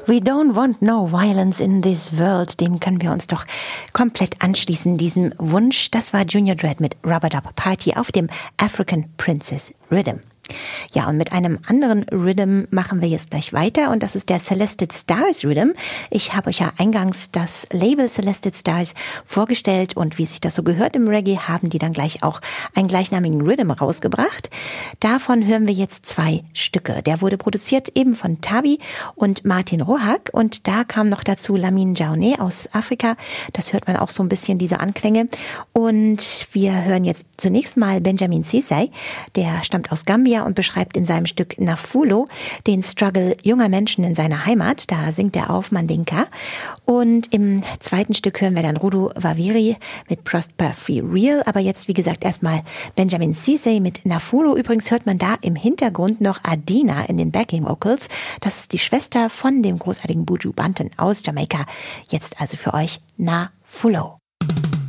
We don't want no violence in this world. Dem können wir uns doch komplett anschließen, diesem Wunsch. Das war Junior Dread mit Rub-a-Dub Party auf dem African Princess Rhythm. Ja, und mit einem anderen Rhythm machen wir jetzt gleich weiter und das ist der Celested Stars Rhythm. Ich habe euch ja eingangs das Label Celested Stars vorgestellt und wie sich das so gehört im Reggae, haben die dann gleich auch einen gleichnamigen Rhythm rausgebracht. Davon hören wir jetzt 2 Stücke. Der wurde produziert eben von Tabi und Martin Rohak und da kam noch dazu Lamine Diané aus Afrika. Das hört man auch so ein bisschen, diese Anklänge. Und wir hören jetzt zunächst mal Benjamin Cissé, der stammt aus Gambia und beschreibt in seinem Stück Nafulo den Struggle junger Menschen in seiner Heimat. Da singt er auf Mandinka. Und im zweiten Stück hören wir dann Rudu Waviri mit Prosper Free Real. Aber jetzt, wie gesagt, erstmal Benjamin Cissé mit Nafulo. Übrigens hört man da im Hintergrund noch Adina in den Backing Vocals. Das ist die Schwester von dem großartigen Buju Banton aus Jamaika. Jetzt also für euch Nafulo.